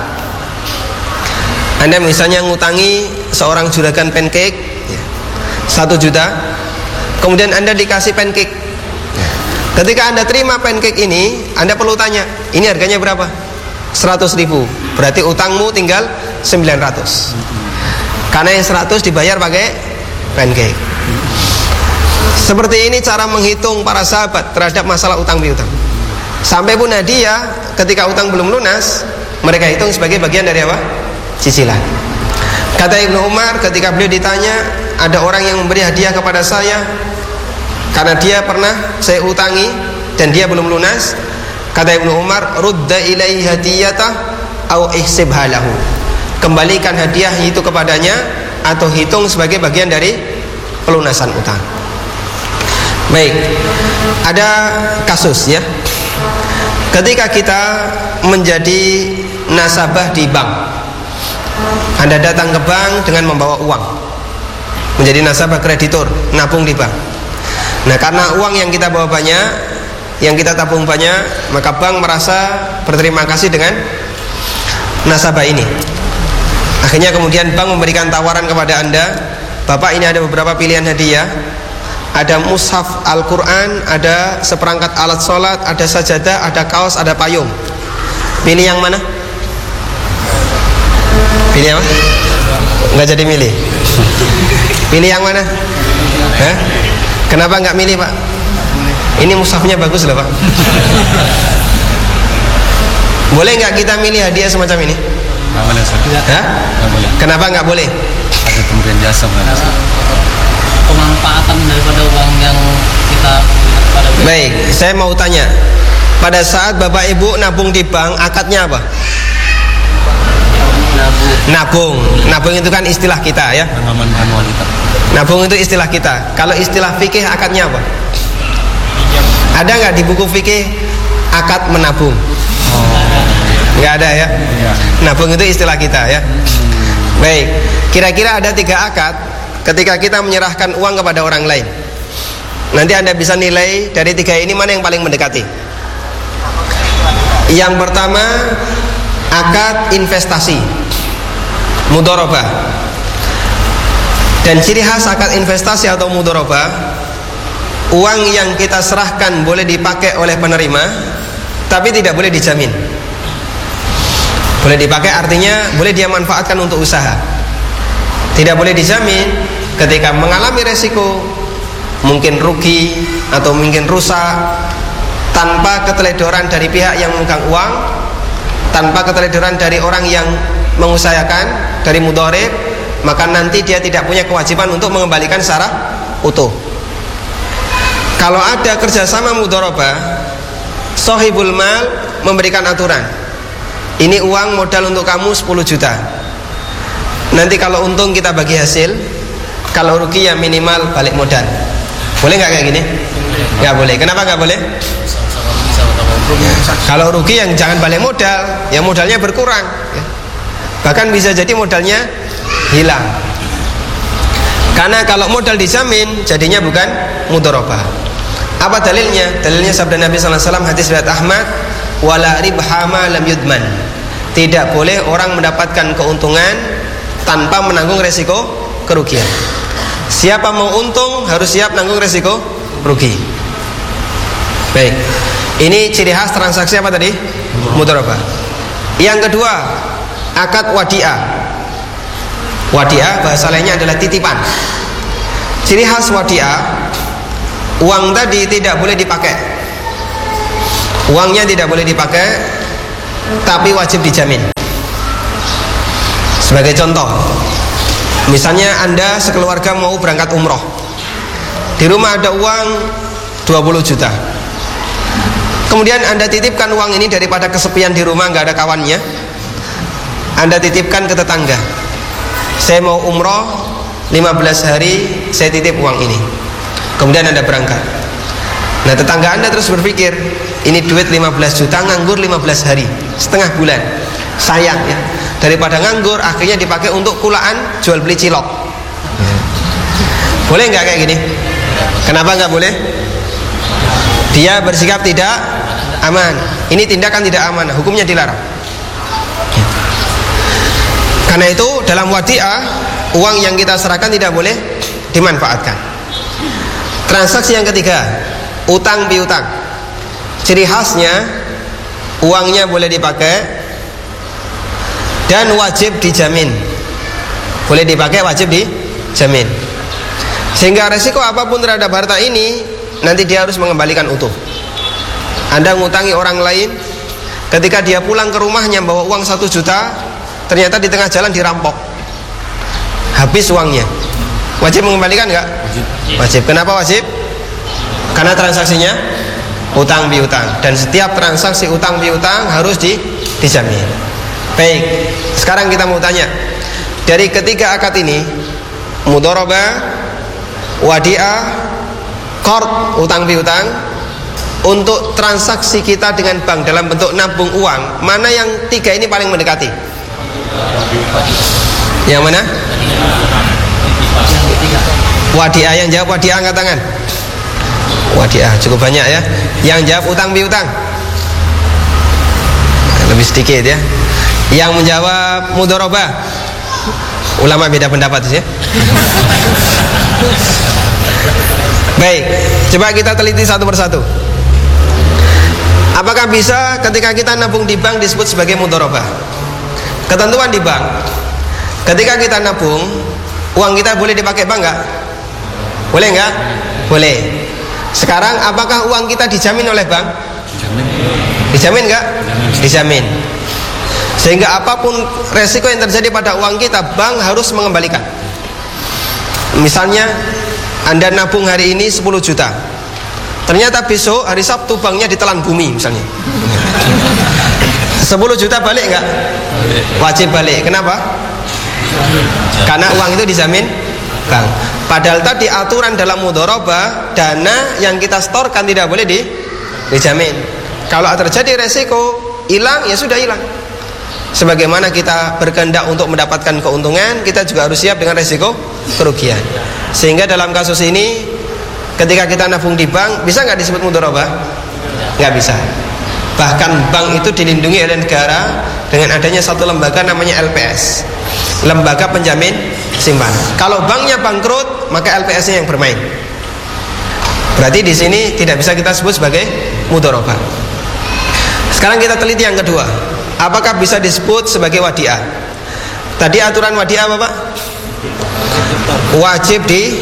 Speaker 1: Anda misalnya ngutangi seorang juragan pancake satu juta, kemudian Anda dikasih pancake. Ketika Anda terima pancake ini, Anda perlu tanya, ini harganya berapa? seratus ribu. Berarti utangmu tinggal sembilan ratus. Karena yang seratus dibayar pakai pancake. Seperti ini cara menghitung para sahabat terhadap masalah utang piutang. Sampai pun hadiah ketika utang belum lunas, mereka hitung sebagai bagian dari apa? Cicilan. Kata Ibnu Umar ketika beliau ditanya, ada orang yang memberi hadiah kepada saya karena dia pernah saya utangi dan dia belum lunas. Kata Ibnu Umar, rudda ilaihi hadiyatah au ihsibha lahu. Kembalikan hadiah itu kepadanya atau hitung sebagai bagian dari pelunasan utang. Baik, ada kasus ya. Ketika kita menjadi nasabah di bank, Anda datang ke bank dengan membawa uang, menjadi nasabah kreditur, nabung di bank. Nah, karena uang yang kita bawa banyak, yang kita tabung banyak, maka bank merasa berterima kasih dengan nasabah ini. Akhirnya kemudian bank memberikan tawaran kepada Anda, Bapak, ini ada beberapa pilihan hadiah. Ada mushaf Al-Quran, ada seperangkat alat sholat, ada sajadah, ada kaos, ada payung. Pilih yang mana? Pilih apa? Nggak jadi milih. Pilih yang mana? Hah? Kenapa nggak milih, Pak? Ini mushafnya bagus loh, Pak. Boleh nggak kita milih hadiah semacam ini?
Speaker 2: Nggak boleh, Ustaz.
Speaker 1: Hah?
Speaker 2: Nggak boleh.
Speaker 1: Kenapa nggak boleh?
Speaker 2: Ada pemberian jasa, Ustaz.
Speaker 3: Pemanfaatan daripada uang yang kita pada.
Speaker 1: Baik, saya mau tanya, pada saat Bapak Ibu nabung di bank, akadnya apa?
Speaker 3: Nabung.
Speaker 1: Nabung, nabung itu kan istilah kita ya.
Speaker 2: Mengamankan wanita.
Speaker 1: Nabung itu istilah kita. Kalau istilah fikih akadnya apa? Ada nggak di buku fikih akad menabung? Nggak ada ya. Nabung itu istilah kita ya. Baik, kira-kira ada tiga akad ketika kita menyerahkan uang kepada orang lain. Nanti Anda bisa nilai dari tiga ini mana yang paling mendekati. Yang pertama, akad investasi, mudharabah. Dan ciri khas akad investasi atau mudharabah, uang yang kita serahkan boleh dipakai oleh penerima, tapi tidak boleh dijamin. Boleh dipakai artinya boleh dia manfaatkan untuk usaha. Tidak boleh dijamin. Ketika mengalami resiko, mungkin rugi atau mungkin rusak, tanpa keteledoran dari pihak yang memegang uang, tanpa keteledoran dari orang yang mengusahakan, dari mudharib, maka nanti dia tidak punya kewajiban untuk mengembalikan secara utuh. Kalau ada kerjasama mudharabah, sahibul mal memberikan aturan, ini uang modal untuk kamu sepuluh juta. Nanti kalau untung kita bagi hasil, kalau rugi ya minimal balik modal. Boleh nggak kayak gini? Nggak boleh. Kenapa nggak boleh? Kalau rugi yang jangan balik modal, ya modalnya berkurang. Bahkan bisa jadi modalnya hilang. Karena kalau modal dijamin, jadinya bukan mudharabah. Apa dalilnya? Dalilnya sabda Nabi sallallahu alaihi wasallam, hadis riwayat Ahmad, wala ribha ma lam yudman. Tidak boleh orang mendapatkan keuntungan tanpa menanggung resiko kerugian. Siapa mau untung harus siap nanggung resiko rugi. Baik, ini ciri khas transaksi apa tadi? Mudharabah. Yang kedua, akad wadiah. Wadiah bahasa lainnya adalah titipan. Ciri khas wadiah, uang tadi tidak boleh dipakai. Uangnya tidak boleh dipakai, tapi wajib dijamin. Sebagai contoh, misalnya Anda sekeluarga mau berangkat umroh. Di rumah ada uang dua puluh juta. Kemudian Anda titipkan uang ini, daripada kesepian di rumah nggak ada kawannya, Anda titipkan ke tetangga. Saya mau umroh lima belas hari, saya titip uang ini. Kemudian Anda berangkat. Nah, tetangga Anda terus berpikir, ini duit lima belas juta nganggur lima belas hari, setengah bulan. Sayang ya, daripada nganggur akhirnya dipakai untuk kulaan jual beli cilok. Boleh nggak kayak gini? Kenapa nggak boleh? Dia bersikap tidak aman. Ini tindakan tidak aman, hukumnya dilarang. Karena itu dalam wadiah, uang yang kita serahkan tidak boleh dimanfaatkan. Transaksi yang ketiga, utang piutang. Ciri khasnya, uangnya boleh dipakai dan wajib dijamin. Boleh dipakai, wajib dijamin. Sehingga resiko apapun terhadap harta ini, nanti dia harus mengembalikan utuh. Anda ngutangi orang lain, ketika dia pulang ke rumahnya bawa uang satu juta, ternyata di tengah jalan dirampok, habis uangnya. Wajib mengembalikan nggak? Wajib. Kenapa wajib? Karena transaksinya utang piutang, dan setiap transaksi utang piutang harus di, dijamin. Baik, sekarang kita mau tanya, dari ketiga akad ini, mudharabah, wadiah, qard, utang piutang, untuk transaksi kita dengan bank dalam bentuk nabung uang, mana yang tiga ini paling mendekati? Yang mana? Wadiah. Yang jawab wadiah angkat tangan. Wadiah cukup banyak ya. Yang jawab utang piutang lebih sedikit ya. Yang menjawab mudharabah, ulama beda pendapat ya. Baik, coba kita teliti satu persatu. Apakah bisa ketika kita nabung di bank disebut sebagai mudharabah? Ketentuan di bank, ketika kita nabung, uang kita boleh dipakai bank nggak? Boleh nggak? Boleh. Sekarang apakah uang kita dijamin oleh bank? Dijamin. Dijamin nggak? Dijamin. Sehingga apapun resiko yang terjadi pada uang kita, bank harus mengembalikan. Misalnya Anda nabung hari ini sepuluh juta, ternyata besok hari Sabtu banknya ditelan bumi misalnya, sepuluh juta balik nggak? Wajib balik. Kenapa? Karena uang itu dijamin bank. Padahal tadi aturan dalam mudharabah, dana yang kita setorkan tidak boleh di, dijamin. Kalau terjadi resiko hilang, ya sudah hilang. Sebagaimana kita berkehendak untuk mendapatkan keuntungan, kita juga harus siap dengan resiko kerugian. Sehingga dalam kasus ini, ketika kita nabung di bank, bisa nggak disebut mudharabah? Nggak bisa. Bahkan bank itu dilindungi oleh negara dengan adanya satu lembaga namanya L P S, lembaga penjamin simpanan. Kalau banknya bangkrut, maka L P S-nya yang bermain. Berarti di sini tidak bisa kita sebut sebagai mudharabah. Sekarang kita teliti yang kedua, apakah bisa disebut sebagai wadiah? Tadi aturan wadiah apa Pak? Wajib di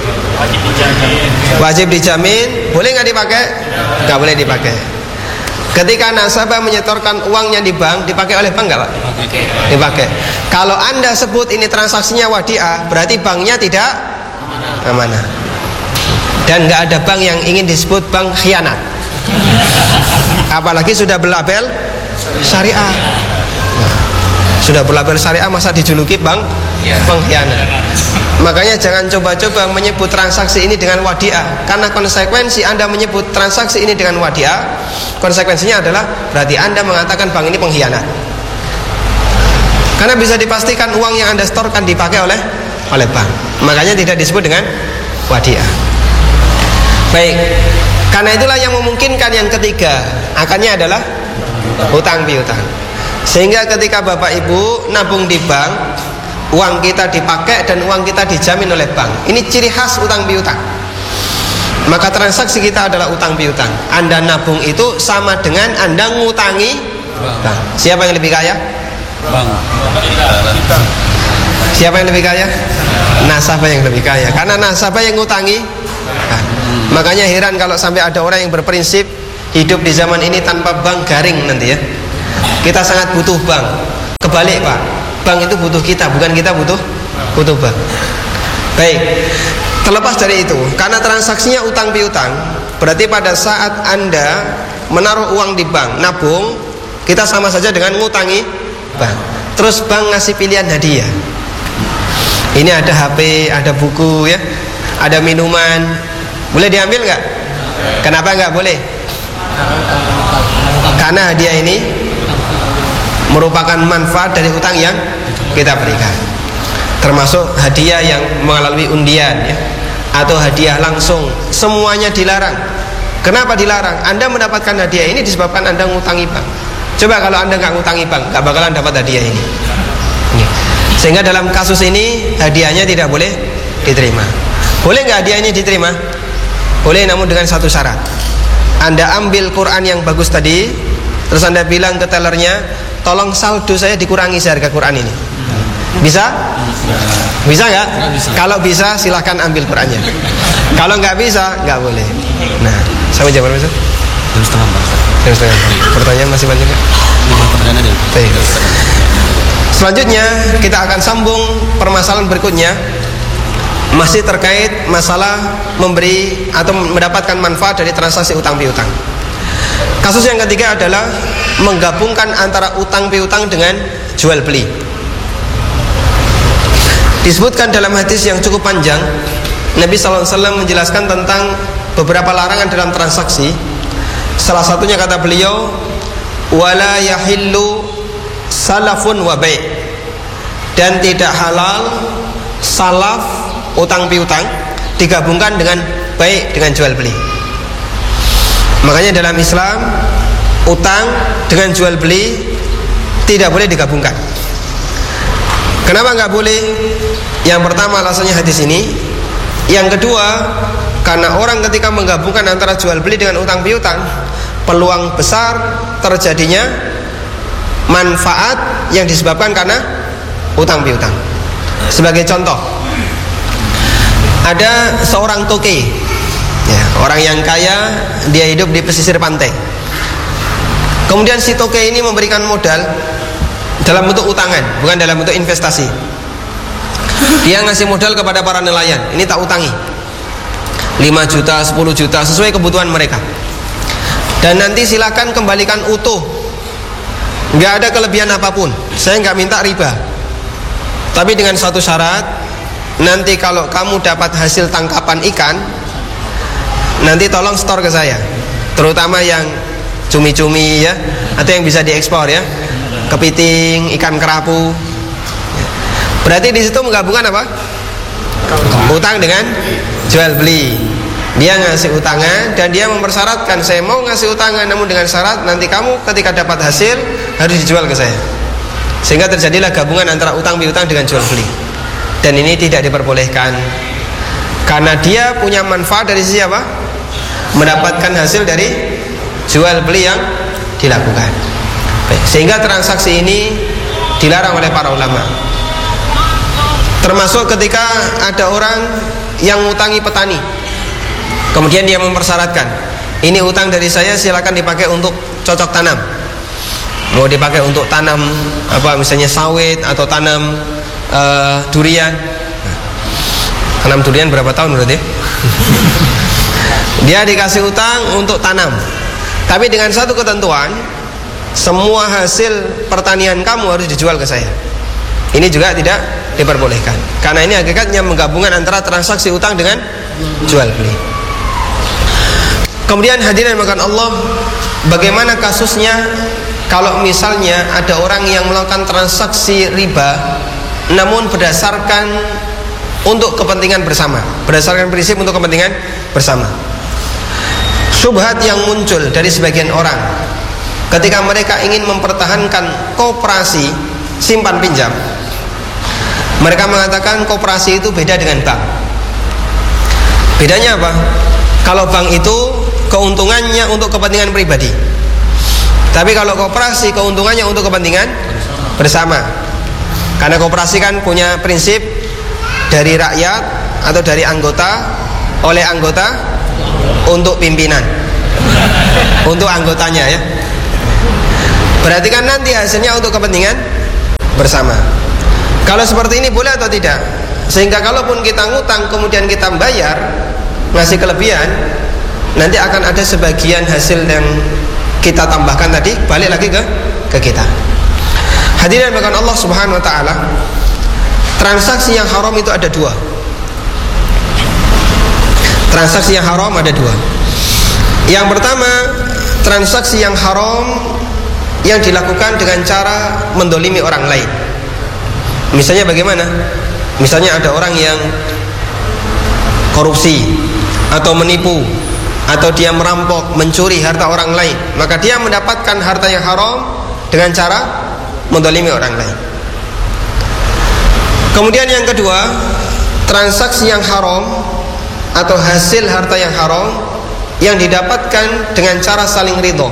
Speaker 1: wajib dijamin. Boleh nggak dipakai? Nggak boleh dipakai. Ketika nasabah menyetorkan uangnya di bank, dipakai oleh bank nggak Pak? Dipakai. Kalau Anda sebut ini transaksinya wadiah, berarti banknya tidak amanah. Dan nggak ada bank yang ingin disebut bank khianat. Apalagi sudah berlabel syariah. Sudah berlabel syariah, masa dijuluki bank pengkhianat. Makanya jangan coba-coba menyebut transaksi ini dengan wadiah, karena konsekuensi Anda menyebut transaksi ini dengan wadiah, konsekuensinya adalah berarti Anda mengatakan bank ini pengkhianat. Karena bisa dipastikan uang yang Anda setorkan dipakai oleh oleh bank. Makanya tidak disebut dengan wadiah. Baik, karena itulah yang memungkinkan yang ketiga, akadnya adalah hutang piutang. Sehingga ketika Bapak Ibu nabung di bank, uang kita dipakai dan uang kita dijamin oleh bank. Ini ciri khas utang piutang. Maka transaksi kita adalah utang piutang. Anda nabung itu sama dengan Anda ngutangi bank. Siapa yang lebih kaya?
Speaker 2: Bank.
Speaker 1: Siapa yang lebih kaya? Nasabah yang lebih kaya. Karena nasabah yang ngutangi bank. Makanya heran kalau sampai ada orang yang berprinsip hidup di zaman ini tanpa bank garing nanti ya. Kita sangat butuh bank. Kebalik Pak, bank itu butuh kita, bukan kita butuh butuh bank. Baik, terlepas dari itu, karena transaksinya utang piutang, berarti pada saat Anda menaruh uang di bank, nabung, kita sama saja dengan ngutangi bank. Terus bank ngasih pilihan hadiah. Ini ada H P, ada buku ya, ada minuman. Boleh diambil nggak? Kenapa nggak boleh? Karena hadiah ini merupakan manfaat dari utang yang kita berikan. Termasuk hadiah yang melalui undian ya, atau hadiah langsung, semuanya dilarang. Kenapa dilarang? Anda mendapatkan hadiah ini disebabkan Anda ngutangi bank. Coba kalau Anda nggak ngutangi bank, nggak bakalan dapat hadiah ini. Sehingga dalam kasus ini hadiahnya tidak boleh diterima. Boleh nggak hadiah ini diterima? Boleh, namun dengan satu syarat. Anda ambil Quran yang bagus tadi, terus Anda bilang ke tellernya, tolong saldo saya dikurangi seharga Quran ini. Bisa? Bisa nggak? Kalau bisa silahkan ambil Qurannya. Kalau nggak bisa, nggak boleh. Nah, sampai jam berapa?
Speaker 2: Jam setengah empat.
Speaker 1: Jam setengah. Pertanyaan masih banyak nggak?
Speaker 2: Lima pertanyaan aja.
Speaker 1: Baik. Selanjutnya kita akan sambung permasalahan berikutnya, masih terkait masalah memberi atau mendapatkan manfaat dari transaksi utang piutang. Kasus yang ketiga adalah menggabungkan antara utang piutang dengan jual beli. Disebutkan dalam hadis yang cukup panjang, Nabi shallallahu alaihi wasallam menjelaskan tentang beberapa larangan dalam transaksi. Salah satunya kata beliau, wala yahillu salafun wa bai', dan tidak halal salaf utang piutang digabungkan dengan baik dengan jual beli. Makanya dalam Islam utang dengan jual beli tidak boleh digabungkan. Kenapa nggak boleh? Yang pertama alasannya hadis ini. Yang kedua, karena orang ketika menggabungkan antara jual beli dengan utang piutang, peluang besar terjadinya manfaat yang disebabkan karena utang piutang. Sebagai contoh, ada seorang toke ya, orang yang kaya, dia hidup di pesisir pantai. Kemudian si toke ini memberikan modal dalam bentuk utangan, bukan dalam bentuk investasi. Dia ngasih modal kepada para nelayan, ini tak utangi lima juta, sepuluh juta sesuai kebutuhan mereka. Dan nanti silakan kembalikan utuh, nggak ada kelebihan apapun. Saya nggak minta riba, tapi dengan satu syarat, nanti kalau kamu dapat hasil tangkapan ikan, nanti tolong store ke saya, terutama yang cumi-cumi ya, atau yang bisa diekspor ya, kepiting, ikan kerapu. Berarti di situ menggabungkan apa? Utang dengan jual beli. Dia ngasih utangan dan dia mempersyaratkan, saya mau ngasih utangan, namun dengan syarat nanti kamu ketika dapat hasil harus dijual ke saya. Sehingga terjadilah gabungan antara utang piutang dengan jual beli. Dan ini tidak diperbolehkan, karena dia punya manfaat dari sisi apa? Mendapatkan hasil dari jual beli yang dilakukan. Sehingga transaksi ini dilarang oleh para ulama. Termasuk ketika ada orang yang ngutangi petani, kemudian dia mempersyaratkan, ini utang dari saya, silakan dipakai untuk cocok tanam. Mau dipakai untuk tanam apa, misalnya sawit atau tanam uh, durian. Tanam durian berapa tahun berarti? Dia dikasih utang untuk tanam, tapi dengan satu ketentuan, semua hasil pertanian kamu harus dijual ke saya. Ini juga tidak diperbolehkan, karena ini hakikatnya menggabungkan antara transaksi utang dengan jual beli. Kemudian hadirin makan Allah, bagaimana kasusnya kalau misalnya ada orang yang melakukan transaksi riba, namun berdasarkan untuk kepentingan bersama, berdasarkan prinsip untuk kepentingan bersama. Syubhat yang muncul dari sebagian orang ketika mereka ingin mempertahankan koperasi simpan pinjam, mereka mengatakan koperasi itu beda dengan bank. Bedanya apa? Kalau bank itu keuntungannya untuk kepentingan pribadi, tapi kalau koperasi keuntungannya untuk kepentingan bersama. Karena koperasi kan punya prinsip dari rakyat atau dari anggota oleh anggota untuk pimpinan, untuk anggotanya ya. Berarti kan nanti hasilnya untuk kepentingan bersama. Kalau seperti ini boleh atau tidak? Sehingga kalaupun kita ngutang kemudian kita bayar, ngasih kelebihan, nanti akan ada sebagian hasil yang kita tambahkan tadi balik lagi ke ke kita. Hadirin bahkan Allah Subhanahu wa taala, transaksi yang haram itu ada dua. Transaksi yang haram ada dua. Yang pertama, transaksi yang haram yang dilakukan dengan cara mendolimi orang lain. Misalnya bagaimana? Misalnya ada orang yang korupsi atau menipu, atau dia merampok, mencuri harta orang lain, maka dia mendapatkan harta yang haram dengan cara mendolimi orang lain. Kemudian yang kedua, transaksi yang haram atau hasil harta yang haram yang didapatkan dengan cara saling ridho.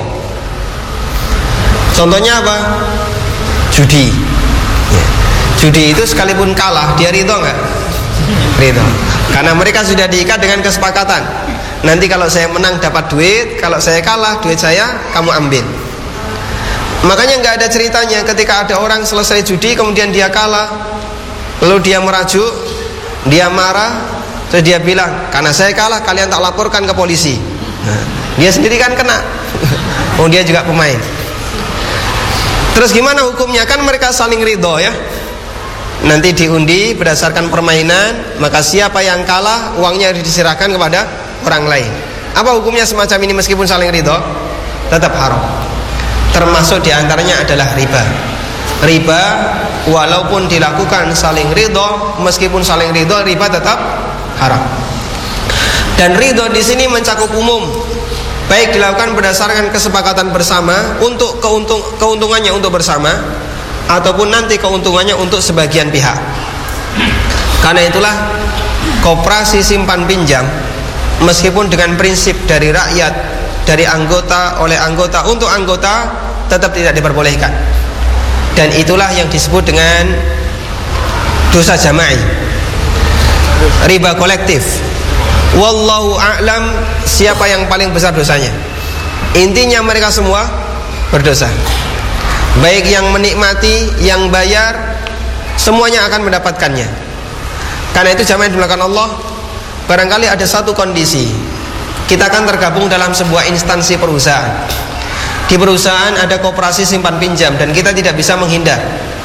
Speaker 1: Contohnya apa? Judi. Ya. Judi itu sekalipun kalah, dia ridho nggak? Ridho. Karena mereka sudah diikat dengan kesepakatan. Nanti kalau saya menang dapat duit, kalau saya kalah duit saya kamu ambil. Makanya nggak ada ceritanya ketika ada orang selesai judi kemudian dia kalah, lalu dia merajuk, dia marah, terus dia bilang, karena saya kalah kalian tak laporkan ke polisi. Nah, dia sendiri kan kena. Oh, dia juga pemain. Terus gimana hukumnya? Kan mereka saling ridho ya. Nanti diundi berdasarkan permainan, maka siapa yang kalah uangnya diserahkan kepada orang lain. Apa hukumnya semacam ini meskipun saling ridho? Tetap haram. Termasuk diantaranya adalah riba. Riba walaupun dilakukan saling ridho, meskipun saling ridho, riba tetap haram. Dan ridho di sini mencakup umum, baik dilakukan berdasarkan kesepakatan bersama untuk keuntung, keuntungannya untuk bersama, ataupun nanti keuntungannya untuk sebagian pihak. Karena itulah koperasi simpan pinjam, meskipun dengan prinsip dari rakyat, dari anggota, oleh anggota, untuk anggota, tetap tidak diperbolehkan. Dan itulah yang disebut dengan dosa jama'i, riba kolektif. Wallahu a'lam siapa yang paling besar dosanya. Intinya mereka semua berdosa. Baik yang menikmati, yang bayar, semuanya akan mendapatkannya. Karena itu jamaah yang dimuliakan Allah, barangkali ada satu kondisi, kita akan tergabung dalam sebuah instansi perusahaan. Di perusahaan ada koperasi simpan pinjam dan kita tidak bisa menghindar.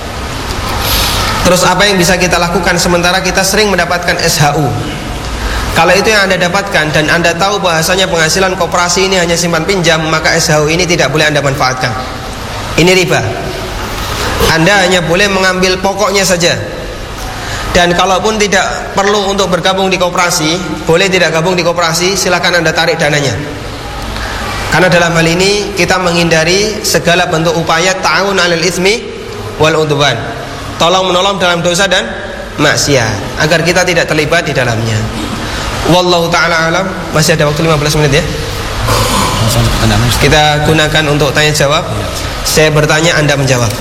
Speaker 1: Terus apa yang bisa kita lakukan sementara kita sering mendapatkan S H U? Kalau itu yang Anda dapatkan dan Anda tahu bahasanya penghasilan koperasi ini hanya simpan pinjam, maka S H U ini tidak boleh Anda manfaatkan. Ini riba. Anda hanya boleh mengambil pokoknya saja. Dan kalaupun tidak perlu untuk bergabung di koperasi, boleh tidak gabung di koperasi, silakan Anda tarik dananya. Karena dalam hal ini kita menghindari segala bentuk upaya ta'awun 'alal itsmi wal 'udwan. Tolong menolong dalam dosa dan maksiat agar kita tidak terlibat di dalamnya. Wallahu ta'ala alam. Masih ada waktu lima belas menit ya. Kita gunakan untuk tanya jawab. Saya bertanya, Anda menjawab.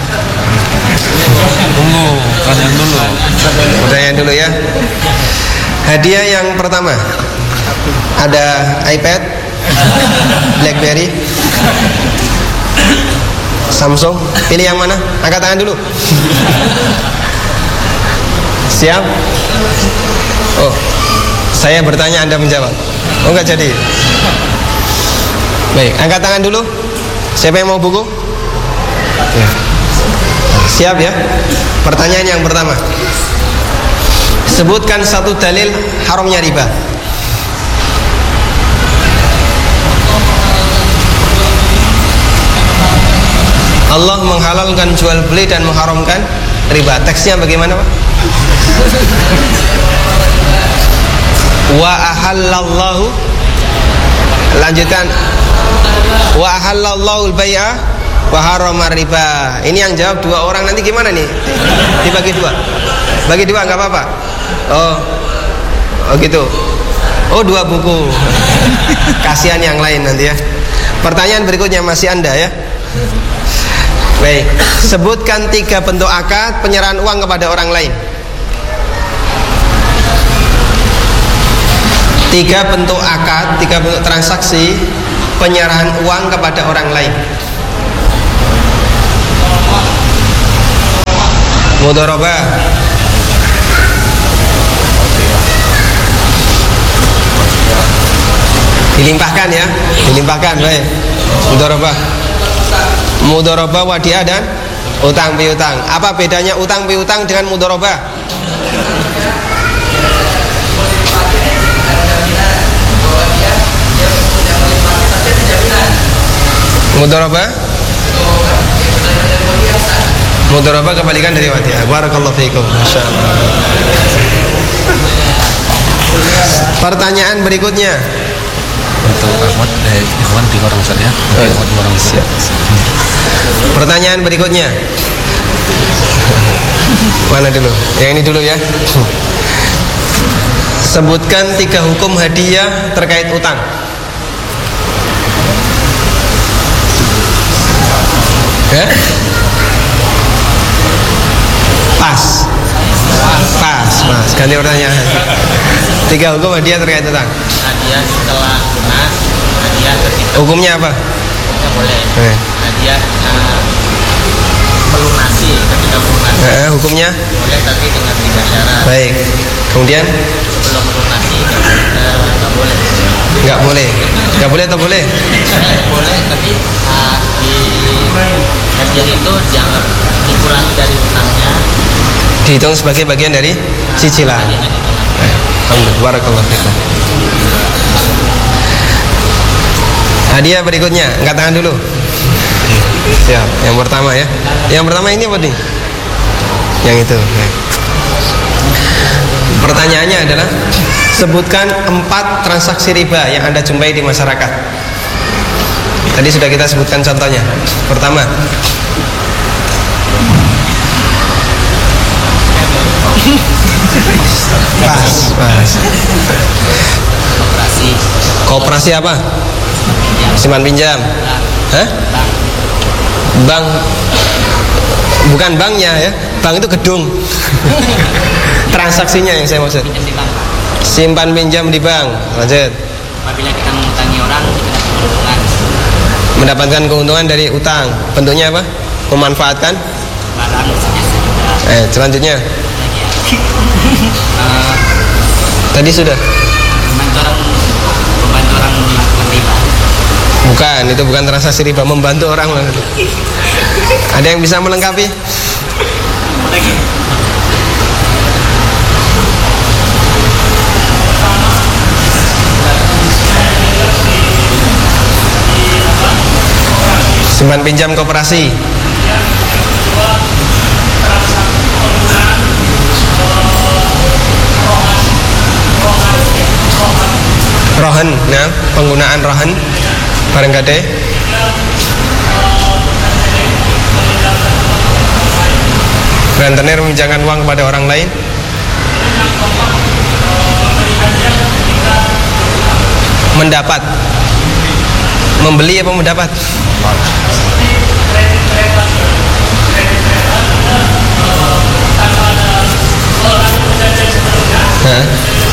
Speaker 2: Tunggu, pertanyaan dulu.
Speaker 1: Pertanyaan dulu ya. Hadiah yang pertama ada iPad, BlackBerry, Samsung. Pilih yang mana? Angkat tangan dulu. Siap? Oh, saya bertanya, Anda menjawab. Oh, enggak jadi. Baik, angkat tangan dulu. Siapa yang mau buku? Ya. Siap ya? Pertanyaan yang pertama, sebutkan satu dalil haramnya riba. Allah menghalalkan jual beli dan mengharamkan riba. Teksnya bagaimana, Pak? Wa ahallallahu, lanjutkan, wa ahallallahu al-bai'a wa harrama riba. Ini yang jawab dua orang, nanti gimana nih? Dibagi dua. Bagi dua enggak apa-apa. Oh. Oh gitu. Oh, dua buku. Kasihan yang lain nanti ya. Pertanyaan berikutnya masih Anda ya. Baik, sebutkan tiga bentuk akad penyerahan uang kepada orang lain. Tiga bentuk akad, tiga bentuk transaksi penyerahan uang kepada orang lain. Mudharabah, dilimpahkan ya, dilimpahkan, baik. Mudharabah, mudharabah wadiah dan utang piutang. Apa bedanya utang piutang dengan mudharabah? Mudharabah, mudharabah kebalikan dari wadiah. Barakallahu fiikum. Masyaallah. Pertanyaan berikutnya.
Speaker 2: Untuk akhwat eh ikhwan tiga orang Ustaz ya. Akhwat dua orang siap.
Speaker 1: Pertanyaan berikutnya. Mana dulu? Yang ini dulu ya. Sebutkan tiga hukum hadiah terkait utang. Ya? Pas. Pas, Mas. Ganti pertanyaan. Tiga hukum hadiah terkait utang.
Speaker 3: Hadiah setelah lunas, hadiah ketika
Speaker 1: Hukumnya apa?
Speaker 3: tidak boleh.
Speaker 1: Eh.
Speaker 3: Hadiah uh, melunasi ketika melunasi
Speaker 1: Eh, hukumnya?
Speaker 3: boleh, tapi dengan tiga syarat.
Speaker 1: Baik. Kemudian
Speaker 3: Belum melunasi nggak boleh.
Speaker 1: nggak boleh. Nggak boleh atau boleh?
Speaker 3: Boleh, tapi uh, di hadiah itu jangan dikurangi dari utangnya.
Speaker 1: Dihitung sebagai bagian dari cicilan. Alhamdulillah. Barakallahu fikum. Hadiah berikutnya, angkat tangan dulu. Siap. Yang pertama ya. Yang pertama ini apa nih? Yang itu. Ya. Pertanyaannya adalah sebutkan empat transaksi riba yang Anda jumpai di masyarakat. Tadi sudah kita sebutkan contohnya. Pertama, pas, pas.
Speaker 3: Operasi
Speaker 1: Koperasi apa? Simpan pinjam. Hah? Bank. Bukan banknya ya. Bank itu gedung. Transaksinya yang saya maksud.
Speaker 3: pinjam di bank.
Speaker 1: Simpan pinjam di bank. Lanjut.
Speaker 3: Apabila kita mengutangi orang, kita dapat keuntungan.
Speaker 1: Mendapatkan keuntungan dari utang. Bentuknya apa? Memanfaatkan.
Speaker 3: Barang jasa.
Speaker 1: Eh, selanjutnya.
Speaker 3: Uh,
Speaker 1: Tadi sudah.
Speaker 3: membantu orang membantu orang melakukan riba.
Speaker 1: Bukan, itu bukan transaksi riba, membantu orang. Ada yang bisa melengkapi?
Speaker 3: Lagi.
Speaker 1: Simpan pinjam koperasi. Rohan, nah, penggunaan rohan bareng gade. Rentenir meminjamkan uang kepada orang lain. Mendapat. Membeli apa mendapat? Hah?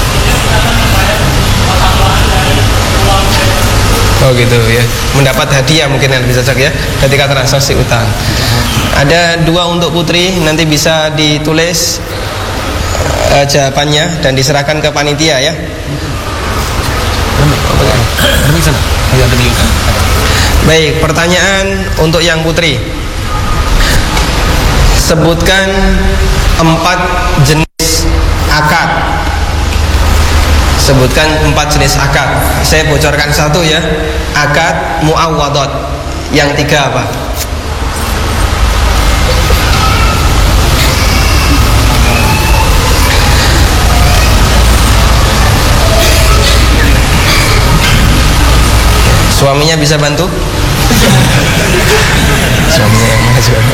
Speaker 1: Oh gitu ya, mendapat hadiah mungkin yang bisa cek ya ketika transaksi utang. Ada dua untuk putri, nanti bisa ditulis uh, jawabannya dan diserahkan ke panitia ya. Baik, pertanyaan untuk yang putri. Sebutkan empat jenis akad. Sebutkan empat jenis akad. Saya bocorkan satu ya. Akad muawwadhat. Yang tiga apa? Suaminya bisa bantu? Suaminya yang mana juga?